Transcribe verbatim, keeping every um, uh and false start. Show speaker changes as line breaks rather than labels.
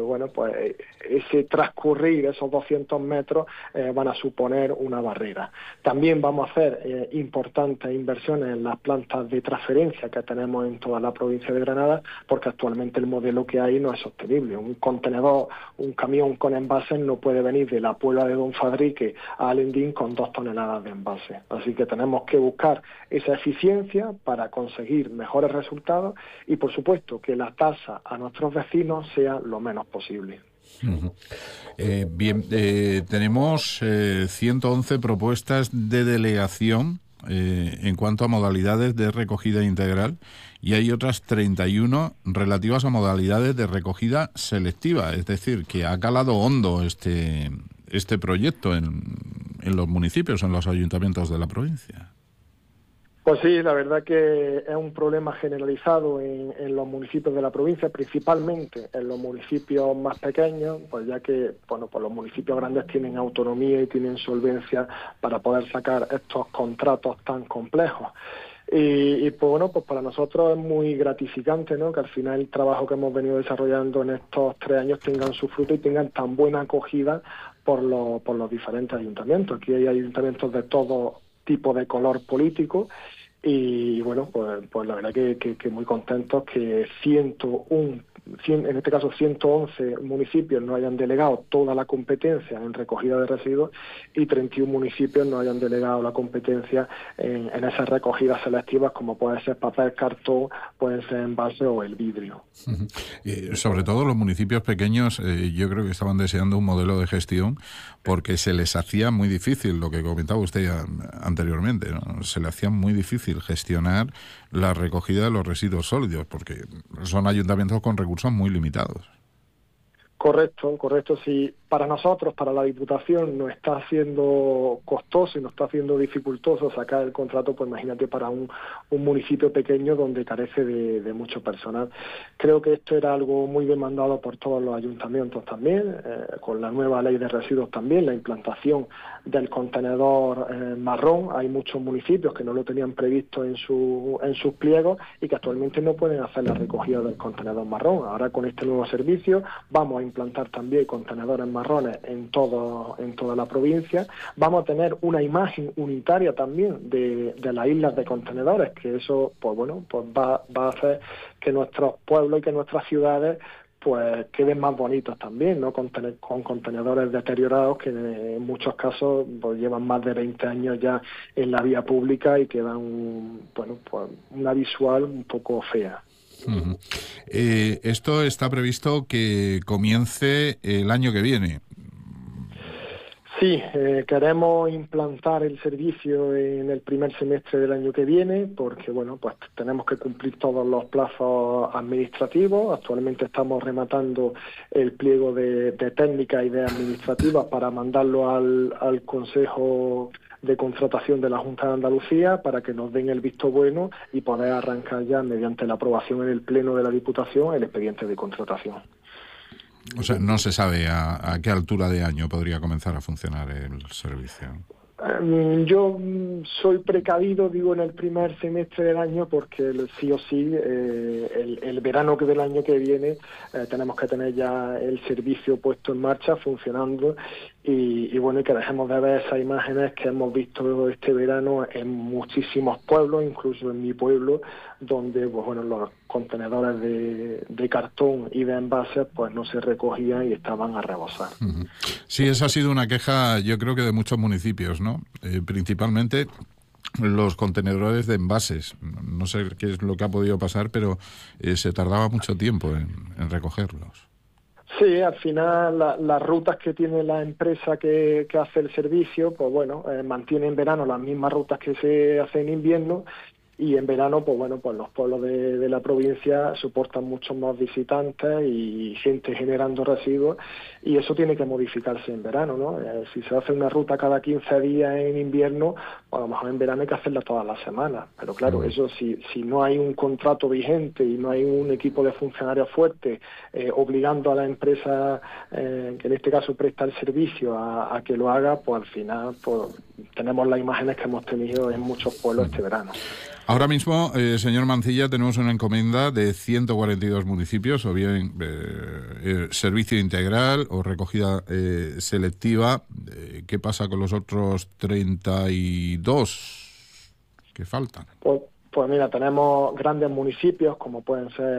bueno, pues ese transcurrir, esos doscientos metros, eh, van a suponer una barrera. También vamos a hacer eh, importantes inversiones en las plantas de transferencia que tenemos en toda la provincia de Granada, porque actualmente el modelo que hay no es sostenible. Un contenedor, un camión con envases no puede venir de la Puebla de Don Fadrique a Alendín con dos toneladas de envases. Así que tenemos que buscar esa eficiencia para conseguir mejores resultados y, por supuesto, que la tasa a nuestros vecinos sea lo menos posible.
Uh-huh. Eh, bien, eh, tenemos eh, ciento once propuestas de delegación eh, en cuanto a modalidades de recogida integral y hay otras treinta y uno relativas a modalidades de recogida selectiva, es decir, que ha calado hondo este, este proyecto en, en los municipios, en los ayuntamientos de la provincia.
Pues sí, la verdad que es un problema generalizado en, en los municipios de la provincia, principalmente en los municipios más pequeños, pues ya que bueno, pues los municipios grandes tienen autonomía y tienen solvencia para poder sacar estos contratos tan complejos. Y, y pues bueno, pues para nosotros es muy gratificante, ¿no?, que al final el trabajo que hemos venido desarrollando en estos tres años tengan su fruto y tengan tan buena acogida por los, por los diferentes ayuntamientos. Aquí hay ayuntamientos de todo tipo de color político y bueno, pues, pues la verdad que, que, que muy contentos que ciento uno, cien, en este caso ciento once municipios no hayan delegado toda la competencia en recogida de residuos y treinta y uno municipios no hayan delegado la competencia en, en esas recogidas selectivas, como puede ser papel, cartón, pueden ser envase o el vidrio.
Uh-huh. Eh, sobre todo los municipios pequeños, eh, yo creo que estaban deseando un modelo de gestión porque se les hacía muy difícil, lo que comentaba usted ya anteriormente, ¿no? Se le hacía muy difícil gestionar la recogida de los residuos sólidos porque son ayuntamientos con recursos muy limitados.
Correcto, correcto. Sí, para nosotros, para la Diputación, nos está haciendo costoso y nos está haciendo dificultoso sacar el contrato, pues imagínate para un, un municipio pequeño donde carece de, de mucho personal. Creo que esto era algo muy demandado por todos los ayuntamientos también, eh, con la nueva ley de residuos también, la implantación del contenedor eh, marrón. Hay muchos municipios que no lo tenían previsto en, su, en sus pliegos y que actualmente no pueden hacer la recogida del contenedor marrón. Ahora con este nuevo servicio vamos a implantar también contenedores marrones en todo en toda la provincia. Vamos a tener una imagen unitaria también de, de las islas de contenedores, que eso pues bueno pues va, va a hacer que nuestros pueblos y que nuestras ciudades pues queden más bonitos también, ¿no? Con, con contenedores deteriorados que en muchos casos pues, llevan más de veinte años ya en la vía pública y que dan bueno pues una visual un poco fea.
Uh-huh. Eh, esto está previsto que comience el año que viene.
Sí, eh, queremos implantar el servicio en el primer semestre del año que viene porque, bueno, pues tenemos que cumplir todos los plazos administrativos. Actualmente estamos rematando el pliego de, de técnicas y de administrativas para mandarlo al, al Consejo de Contratación de la Junta de Andalucía para que nos den el visto bueno y poder arrancar ya mediante la aprobación en el Pleno de la Diputación el expediente de contratación.
O sea, no se sabe a, a qué altura de año podría comenzar a funcionar el servicio.
Yo soy precavido, digo, en el primer semestre del año porque sí o sí eh, el, el verano que del año que viene eh, tenemos que tener ya el servicio puesto en marcha, funcionando y, y bueno, y que dejemos de ver esas imágenes que hemos visto este verano en muchísimos pueblos, incluso en mi pueblo, donde pues bueno, los contenedores de, de cartón y de envases pues no se recogían y estaban a rebosar.
Uh-huh. Sí, esa ha sido una queja, yo creo que de muchos municipios, ¿no? Eh, principalmente los contenedores de envases. No sé qué es lo que ha podido pasar, pero eh, se tardaba mucho tiempo en, en recogerlos.
Sí, al final la, las rutas que tiene la empresa que, que hace el servicio, pues bueno, eh, mantiene en verano las mismas rutas que se hacen en invierno. Y en verano, pues bueno, pues los pueblos de, de la provincia soportan muchos más visitantes y gente generando residuos y eso tiene que modificarse en verano, ¿no? Eh, si se hace una ruta cada quince días en invierno, pues a lo mejor en verano hay que hacerla todas las semanas. Pero claro, eso si, si no hay un contrato vigente y no hay un equipo de funcionarios fuerte eh, obligando a la empresa, eh, que en este caso presta el servicio, a, a que lo haga, pues al final pues tenemos las imágenes que hemos tenido en muchos pueblos este verano.
Ahora mismo, eh, señor Mancilla, tenemos una encomienda de ciento cuarenta y dos municipios, o bien eh, eh, servicio integral o recogida eh, selectiva. Eh, ¿Qué pasa con los otros treinta y dos que faltan?
Pues, pues mira, tenemos grandes municipios como pueden ser